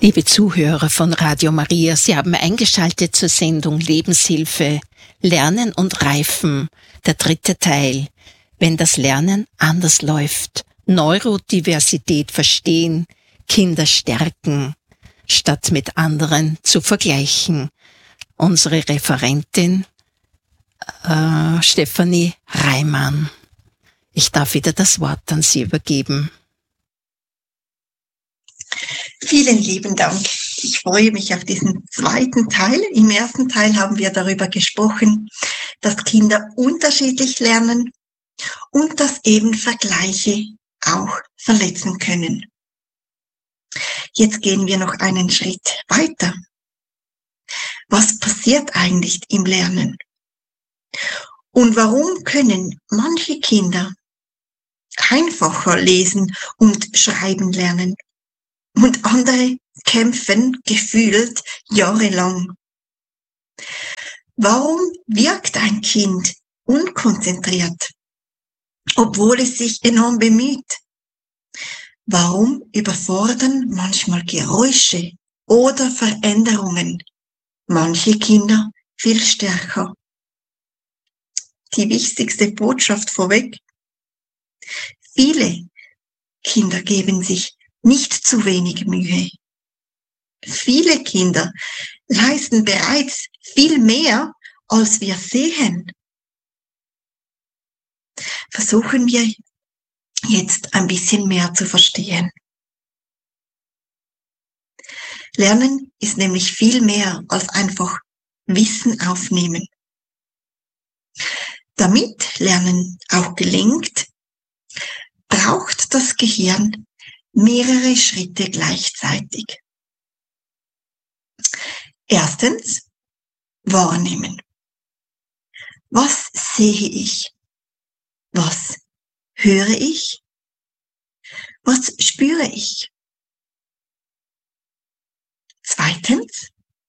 Liebe Zuhörer von Radio Maria, Sie haben eingeschaltet zur Sendung Lebenshilfe, Lernen und Reifen, der 3. Teil, wenn das Lernen anders läuft, Neurodiversität verstehen, Kinder stärken, statt mit anderen zu vergleichen. Unsere Referentin Stefanie Reimann. Ich darf wieder das Wort an Sie übergeben. Vielen lieben Dank. Ich freue mich auf diesen 2. Teil. Im 1. Teil haben wir darüber gesprochen, dass Kinder unterschiedlich lernen und dass eben Vergleiche auch verletzen können. Jetzt gehen wir noch einen Schritt weiter. Was passiert eigentlich im Lernen? Und warum können manche Kinder einfacher lesen und schreiben lernen und andere kämpfen gefühlt jahrelang? Warum wirkt ein Kind unkonzentriert, obwohl es sich enorm bemüht? Warum überfordern manchmal Geräusche oder Veränderungen manche Kinder viel stärker? Die wichtigste Botschaft vorweg: viele Kinder geben sich nicht zu wenig Mühe. Viele Kinder leisten bereits viel mehr, als wir sehen. Versuchen wir jetzt ein bisschen mehr zu verstehen. Lernen ist nämlich viel mehr als einfach Wissen aufnehmen. Damit Lernen auch gelingt, braucht das Gehirn mehrere Schritte gleichzeitig. Erstens, wahrnehmen. Was sehe ich? Was höre ich? Was spüre ich? Zweitens,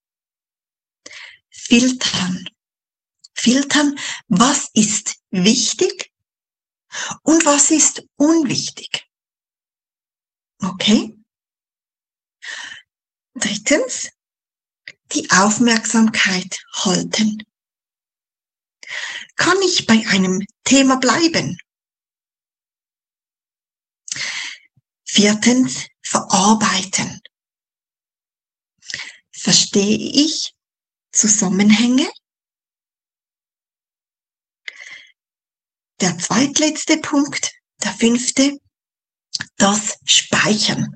filtern. Filtern, was ist wichtig und was ist unwichtig. Okay? Drittens, die Aufmerksamkeit halten. Kann ich bei einem Thema bleiben? Viertens, verarbeiten. Verstehe ich Zusammenhänge? Der zweitletzte Punkt, der 5., das Speichern.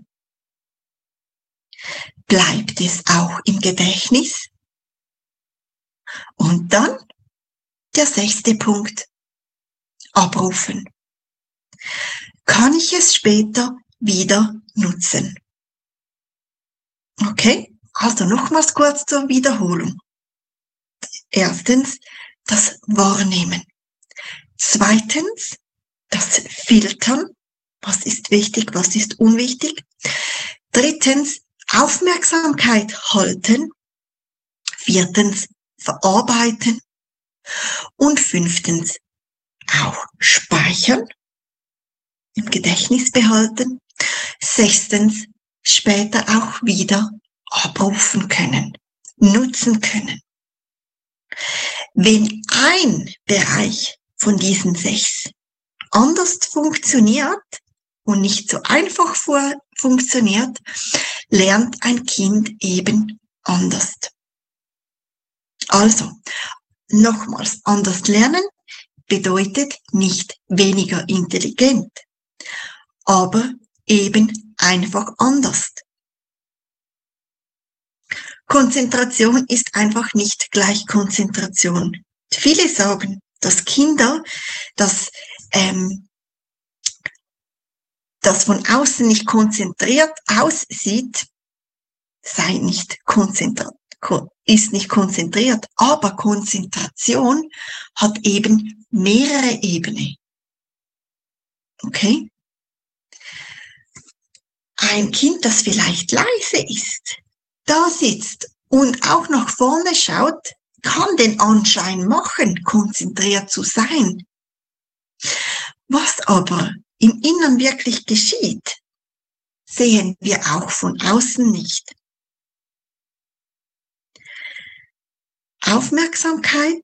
Bleibt es auch im Gedächtnis? Und dann der 6. Punkt, abrufen. Kann ich es später wieder nutzen? Okay, also nochmals kurz zur Wiederholung. Erstens, das Wahrnehmen. Zweitens, das Filtern. Was ist wichtig, was ist unwichtig? Drittens, Aufmerksamkeit halten. Viertens, verarbeiten. Und 5. auch speichern, im Gedächtnis behalten. 6. später auch wieder abrufen können, nutzen können. Wenn ein Bereich von diesen 6 anders funktioniert und nicht so einfach funktioniert, lernt ein Kind eben anders. Also, nochmals, anders lernen bedeutet nicht weniger intelligent, aber eben einfach anders. Konzentration ist einfach nicht gleich Konzentration. Viele sagen, dass Kinder, das von außen nicht konzentriert aussieht, ist nicht konzentriert, aber Konzentration hat eben mehrere Ebenen. Okay? Ein Kind, das vielleicht leise ist, da sitzt und auch nach vorne schaut, kann den Anschein machen, konzentriert zu sein. Was aber im Innern wirklich geschieht, sehen wir auch von außen nicht. Aufmerksamkeit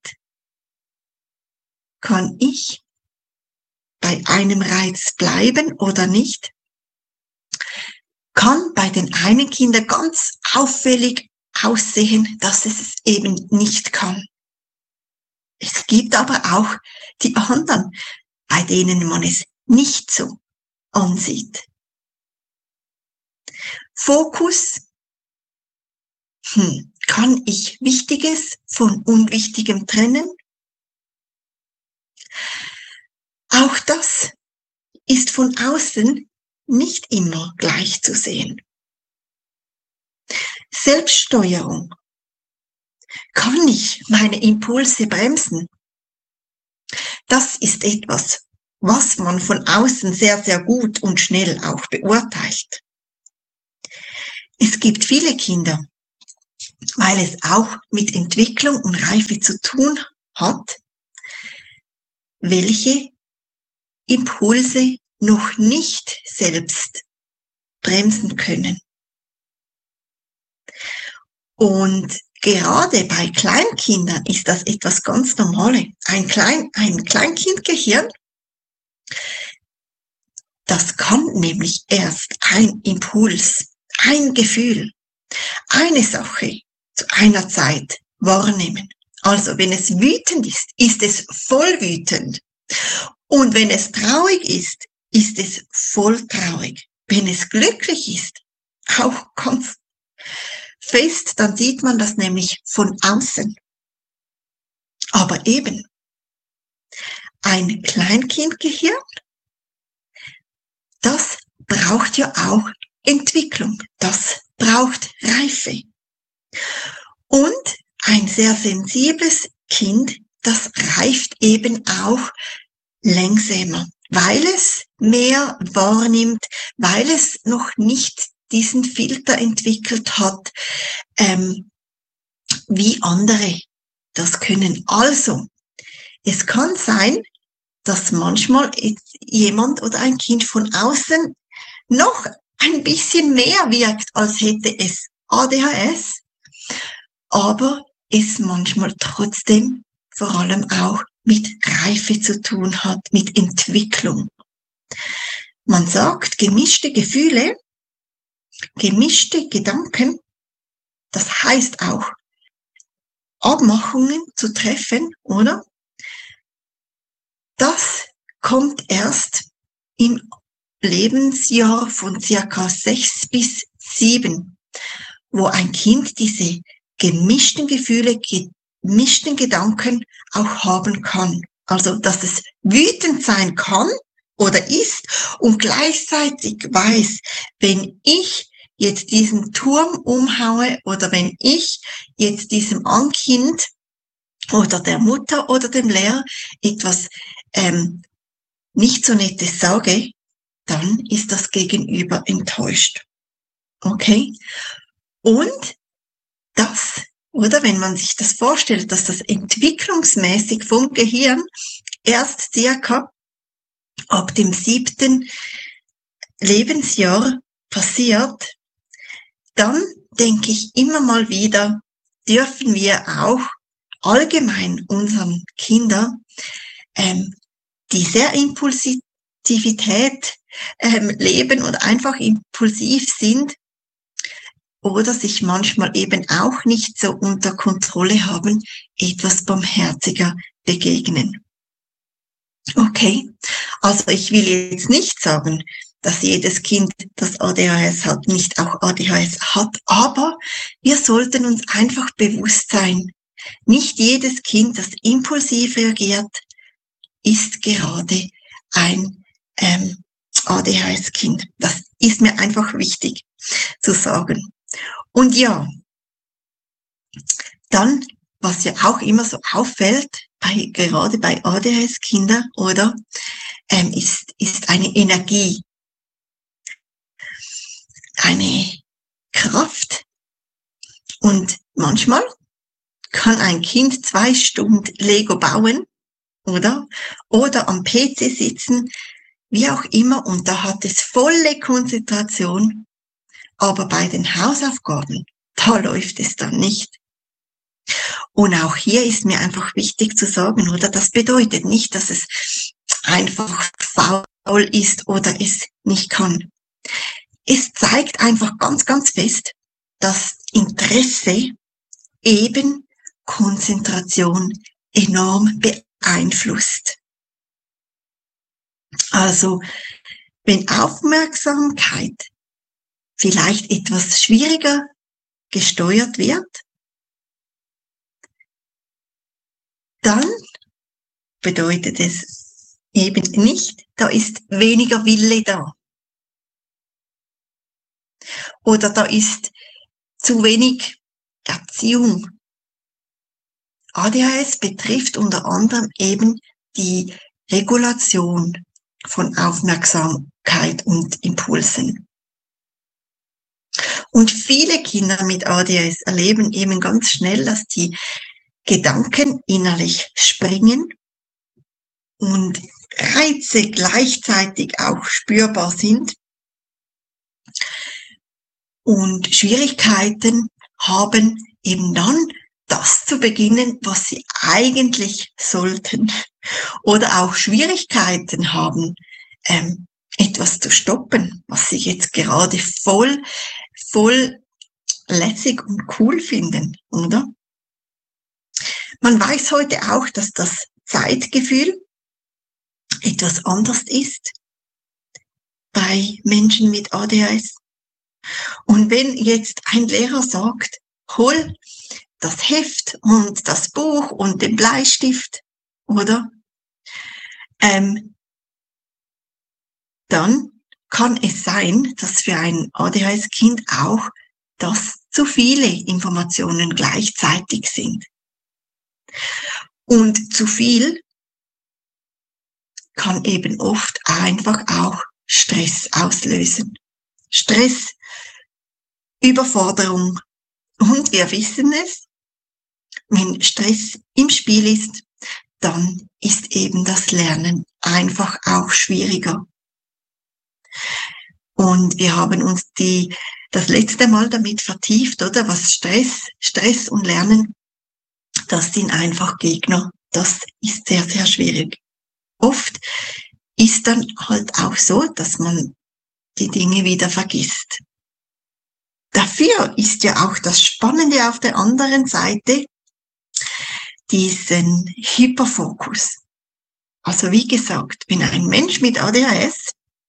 kann ich bei einem Reiz bleiben oder nicht, kann bei den einen Kindern ganz auffällig aussehen, dass es eben nicht kann. Es gibt aber auch die anderen, bei denen man es nicht so ansieht. Fokus. Kann ich Wichtiges von Unwichtigem trennen? Auch das ist von außen nicht immer gleich zu sehen. Selbststeuerung. Kann ich meine Impulse bremsen? Das ist etwas, was man von außen sehr, sehr gut und schnell auch beurteilt. Es gibt viele Kinder, weil es auch mit Entwicklung und Reife zu tun hat, welche Impulse noch nicht selbst bremsen können. Und gerade bei Kleinkindern ist das etwas ganz Normales. Ein Kleinkindgehirn, das kann nämlich erst ein Impuls, ein Gefühl, eine Sache zu einer Zeit wahrnehmen. Also wenn es wütend ist, ist es voll wütend. Und wenn es traurig ist, ist es voll traurig. Wenn es glücklich ist, auch ganz fest, dann sieht man das nämlich von außen. Aber eben, ein Kleinkindgehirn, das braucht ja auch Entwicklung, das braucht Reife. Und ein sehr sensibles Kind, das reift eben auch langsamer, weil es mehr wahrnimmt, weil es noch nicht diesen Filter entwickelt hat, wie andere das können. Also, es kann sein, dass manchmal jemand oder ein Kind von außen noch ein bisschen mehr wirkt, als hätte es ADHS, aber es manchmal trotzdem vor allem auch mit Reife zu tun hat, mit Entwicklung. Man sagt, gemischte Gefühle, gemischte Gedanken, das heißt auch, Abmachungen zu treffen, oder? Das kommt erst im Lebensjahr von circa 6 bis 7, wo ein Kind diese gemischten Gefühle, gemischten Gedanken auch haben kann. Also, dass es wütend sein kann oder ist und gleichzeitig weiß, wenn ich jetzt diesen Turm umhaue oder wenn ich jetzt diesem Kind oder der Mutter oder dem Lehrer etwas nicht so Nettes sage, dann ist das Gegenüber enttäuscht. Okay? Und das, oder wenn man sich das vorstellt, dass das entwicklungsmäßig vom Gehirn erst circa ab dem 7. Lebensjahr passiert, dann denke ich immer mal wieder, dürfen wir auch allgemein unseren Kindern die sehr Impulsivität leben und einfach impulsiv sind oder sich manchmal eben auch nicht so unter Kontrolle haben, etwas barmherziger begegnen. Okay, also ich will jetzt nicht sagen, dass jedes Kind, das ADHS hat, nicht auch ADHS hat, aber wir sollten uns einfach bewusst sein, nicht jedes Kind, das impulsiv reagiert, ist gerade ein ADHS-Kind. Das ist mir einfach wichtig zu sagen. Und ja, dann, was ja auch immer so auffällt, gerade bei ADHS-Kindern, oder, ist eine Energie, eine Kraft. Und manchmal kann ein Kind 2 Stunden Lego bauen, oder am PC sitzen, wie auch immer, und da hat es volle Konzentration, aber bei den Hausaufgaben, da läuft es dann nicht. Und auch hier ist mir einfach wichtig zu sagen, oder das bedeutet nicht, dass es einfach faul ist oder es nicht kann. Es zeigt einfach ganz, ganz fest, dass Interesse eben Konzentration enorm beeinflusst. Also, wenn Aufmerksamkeit vielleicht etwas schwieriger gesteuert wird, dann bedeutet es eben nicht, da ist weniger Wille da. Oder da ist zu wenig Erziehung. ADHS betrifft unter anderem eben die Regulation von Aufmerksamkeit und Impulsen. Und viele Kinder mit ADHS erleben eben ganz schnell, dass die Gedanken innerlich springen und Reize gleichzeitig auch spürbar sind und Schwierigkeiten haben, eben dann das zu beginnen, was sie eigentlich sollten. Oder auch Schwierigkeiten haben, etwas zu stoppen, was sie jetzt gerade voll lässig und cool finden, oder? Man weiß heute auch, dass das Zeitgefühl etwas anders ist bei Menschen mit ADHS. Und wenn jetzt ein Lehrer sagt, hol das Heft und das Buch und den Bleistift, oder? Dann kann es sein, dass für ein ADHS-Kind auch das zu viele Informationen gleichzeitig sind. Und zu viel kann eben oft einfach auch Stress auslösen. Stress, Überforderung. Und wir wissen es, wenn Stress im Spiel ist, dann ist eben das Lernen einfach auch schwieriger. Und wir haben uns das letzte Mal damit vertieft, oder? Was Stress und Lernen, das sind einfach Gegner. Das ist sehr, sehr schwierig. Oft ist dann halt auch so, dass man die Dinge wieder vergisst. Dafür ist ja auch das Spannende auf der anderen Seite diesen Hyperfokus. Also wie gesagt, wenn ein Mensch mit ADHS,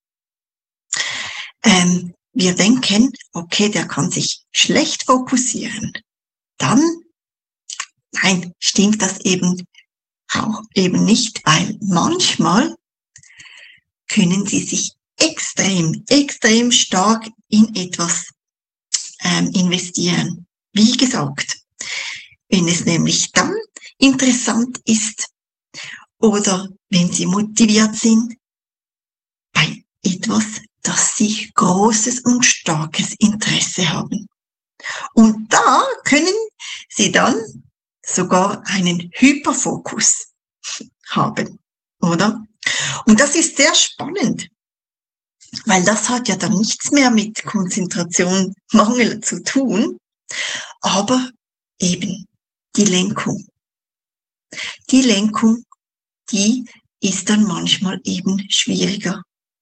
wir denken, okay, der kann sich schlecht fokussieren, dann, nein, stimmt das eben auch eben nicht, weil manchmal können sie sich extrem stark in etwas investieren. Wie gesagt, wenn es nämlich dann interessant ist oder wenn sie motiviert sind bei etwas, das sie großes und starkes Interesse haben. Und da können sie dann sogar einen Hyperfokus haben, oder? Und das ist sehr spannend, weil das hat ja dann nichts mehr mit Konzentration, Mangel zu tun, aber eben die Lenkung. Die Lenkung, die ist dann manchmal eben schwieriger.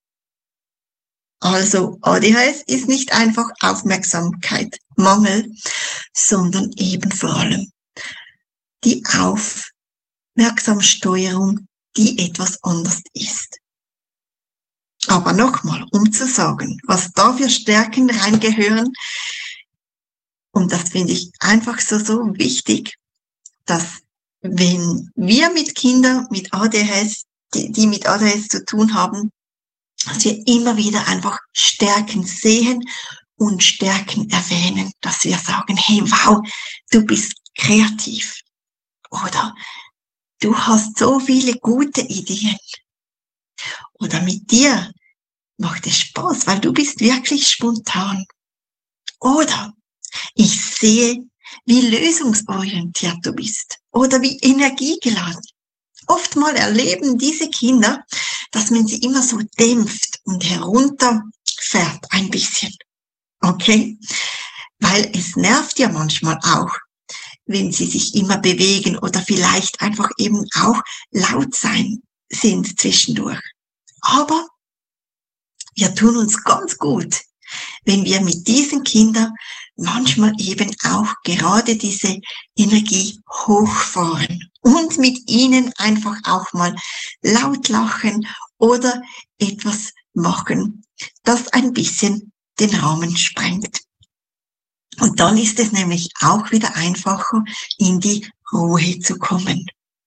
Also ADHS ist nicht einfach Aufmerksamkeit, Mangel, sondern eben vor allem die Aufmerksamsteuerung, die etwas anders ist. Aber nochmal, um zu sagen, was da für Stärken reingehören, und das finde ich einfach so wichtig, dass wenn wir mit Kindern mit ADHS, die mit ADHS zu tun haben, dass wir immer wieder einfach Stärken sehen und Stärken erwähnen, dass wir sagen, hey, wow, du bist kreativ oder du hast so viele gute Ideen oder mit dir macht es Spaß, weil du bist wirklich spontan. Oder ich sehe, wie lösungsorientiert du bist oder wie energiegeladen. Oftmals erleben diese Kinder, dass man sie immer so dämpft und herunterfährt ein bisschen. Okay? Weil es nervt ja manchmal auch, wenn sie sich immer bewegen oder vielleicht einfach eben auch laut sind zwischendurch. Aber wir tun uns ganz gut, wenn wir mit diesen Kindern manchmal eben auch gerade diese Energie hochfahren und mit ihnen einfach auch mal laut lachen oder etwas machen, das ein bisschen den Rahmen sprengt. Und dann ist es nämlich auch wieder einfacher, in die Ruhe zu kommen.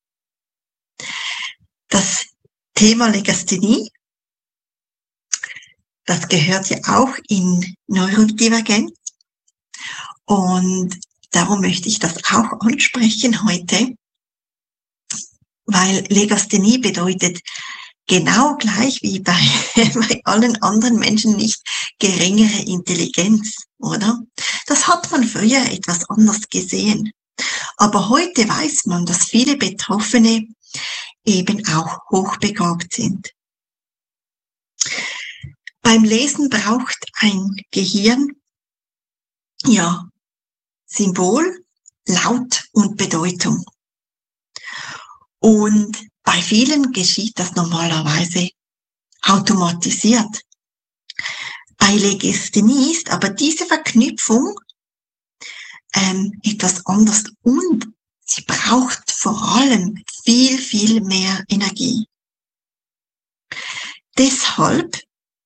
Das Thema Legasthenie, das gehört ja auch in Neurodivergenz. Und darum möchte ich das auch ansprechen heute, weil Legasthenie bedeutet genau gleich wie bei allen anderen Menschen nicht geringere Intelligenz, oder? Das hat man früher etwas anders gesehen. Aber heute weiß man, dass viele Betroffene eben auch hochbegabt sind. Beim Lesen braucht ein Gehirn, ja, Symbol, Laut und Bedeutung. Und bei vielen geschieht das normalerweise automatisiert. Bei Legasthenie ist aber diese Verknüpfung etwas anders und sie braucht vor allem viel, viel mehr Energie. Deshalb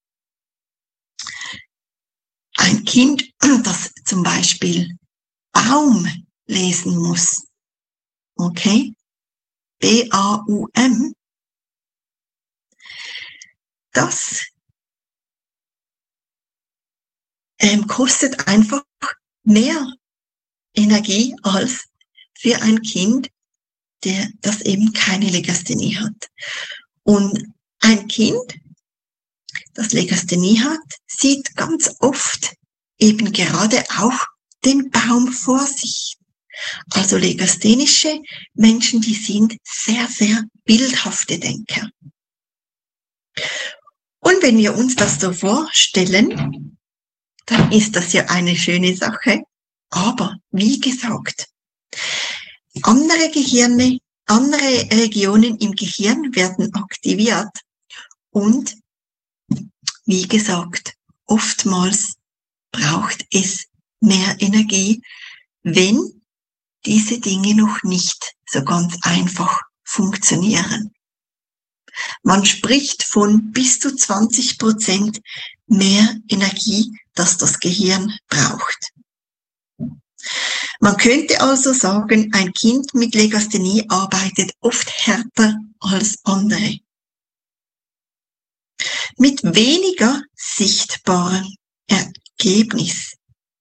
ein Kind, das zum Beispiel Baum lesen muss, okay, B-A-U-M, das kostet einfach mehr Energie als für ein Kind, das eben keine Legasthenie hat. Und ein Kind, das Legasthenie hat, sieht ganz oft eben gerade auch den Baum vor sich. Also legasthenische Menschen, die sind sehr, sehr bildhafte Denker. Und wenn wir uns das so vorstellen, dann ist das ja eine schöne Sache. Aber wie gesagt, andere Regionen im Gehirn werden aktiviert. Und wie gesagt, oftmals braucht es mehr Energie, wenn diese Dinge noch nicht so ganz einfach funktionieren. Man spricht von bis zu 20% mehr Energie, das das Gehirn braucht. Man könnte also sagen, ein Kind mit Legasthenie arbeitet oft härter als andere. Mit weniger sichtbarem Ergebnis.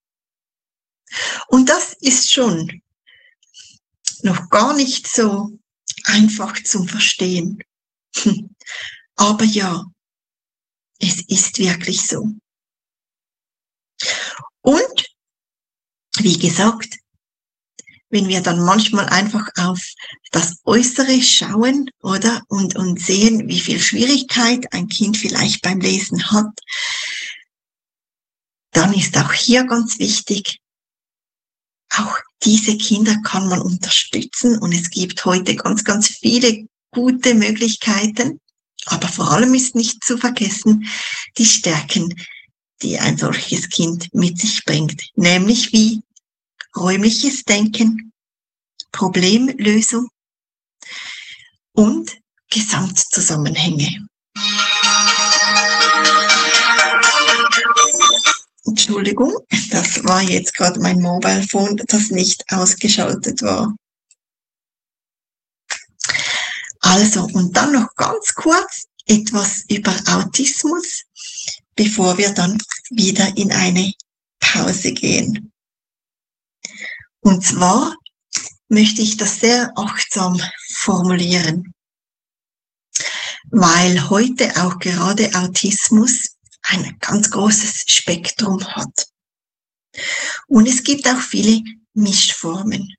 Und das ist schon noch gar nicht so einfach zum Verstehen. Aber ja, es ist wirklich so. Und, wie gesagt, wenn wir dann manchmal einfach auf das Äußere schauen, oder, und sehen, wie viel Schwierigkeit ein Kind vielleicht beim Lesen hat, dann ist auch hier ganz wichtig, auch diese Kinder kann man unterstützen und es gibt heute ganz, ganz viele gute Möglichkeiten, aber vor allem ist nicht zu vergessen, die Stärken, die ein solches Kind mit sich bringt, nämlich wie räumliches Denken, Problemlösung und Gesamtzusammenhänge. Entschuldigung, das war jetzt gerade mein Mobile Phone, das nicht ausgeschaltet war. Also, und dann noch ganz kurz etwas über Autismus, bevor wir dann wieder in eine Pause gehen. Und zwar möchte ich das sehr achtsam formulieren, weil heute auch gerade Autismus ein ganz großes Spektrum hat. Und es gibt auch viele Mischformen.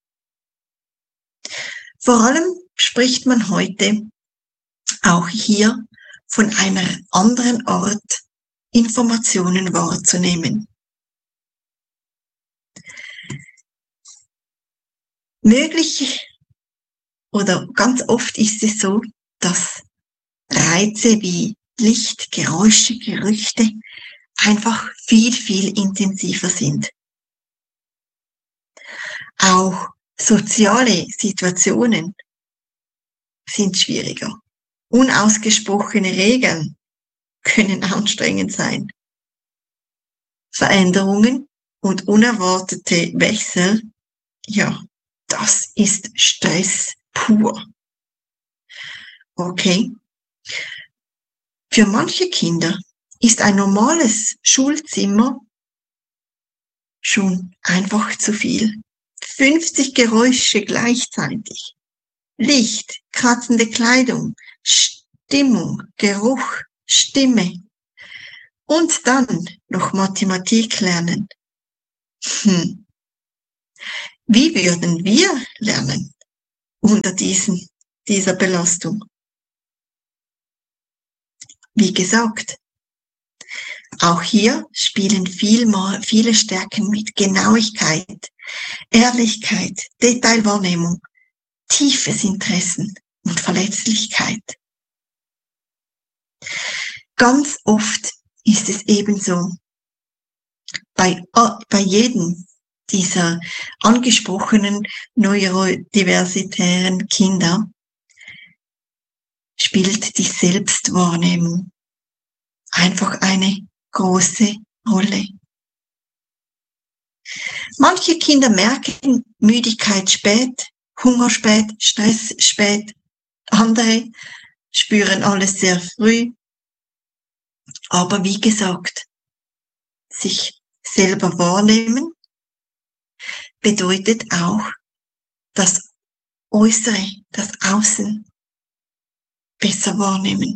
Vor allem spricht man heute auch hier von einer anderen Art, Informationen wahrzunehmen. Möglich oder ganz oft ist es so, dass Reize wie Licht, Geräusche, Gerüche einfach viel, viel intensiver sind. Auch soziale Situationen sind schwieriger. Unausgesprochene Regeln können anstrengend sein. Veränderungen und unerwartete Wechsel, ja, das ist Stress pur. Okay? Für manche Kinder ist ein normales Schulzimmer schon einfach zu viel. 50 Geräusche gleichzeitig. Licht, kratzende Kleidung, Stimmung, Geruch, Stimme. Und dann noch Mathematik lernen. Wie würden wir lernen unter dieser Belastung? Wie gesagt, auch hier spielen viele Stärken mit: Genauigkeit, Ehrlichkeit, Detailwahrnehmung, tiefes Interesse und Verletzlichkeit. Ganz oft ist es ebenso, bei jedem dieser angesprochenen neurodiversitären Kinder spielt die Selbstwahrnehmung einfach eine große Rolle. Manche Kinder merken Müdigkeit spät, Hunger spät, Stress spät. Andere spüren alles sehr früh. Aber wie gesagt, sich selber wahrnehmen bedeutet auch das Äußere, das Außen besser wahrnehmen.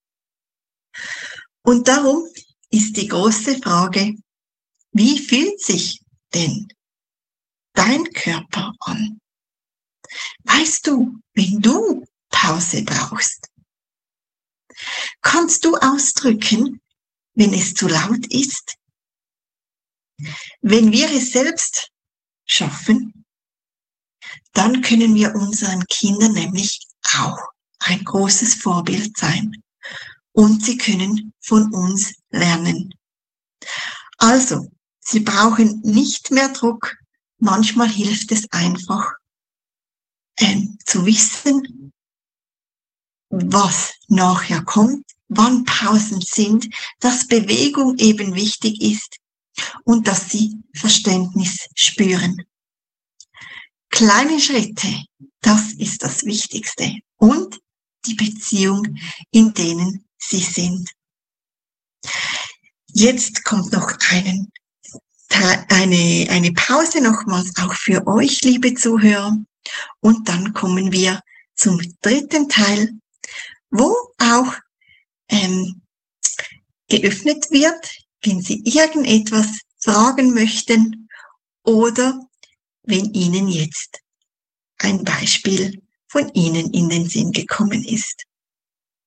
Und darum ist die große Frage: Wie fühlt sich denn dein Körper an? Weißt du, wenn du Pause brauchst? Kannst du ausdrücken, wenn es zu laut ist? Wenn wir es selbst schaffen, dann können wir unseren Kindern nämlich auch ein großes Vorbild sein. Und sie können von uns lernen. Also, sie brauchen nicht mehr Druck. Manchmal hilft es einfach, zu wissen, was nachher kommt, wann Pausen sind, dass Bewegung eben wichtig ist und dass sie Verständnis spüren. Kleine Schritte, das ist das Wichtigste. Und die Beziehung, in denen sie sind. Jetzt kommt noch eine Pause nochmals auch für euch, liebe Zuhörer. Und dann kommen wir zum dritten Teil, wo auch geöffnet wird, wenn Sie irgendetwas fragen möchten oder wenn Ihnen jetzt ein Beispiel von Ihnen in den Sinn gekommen ist.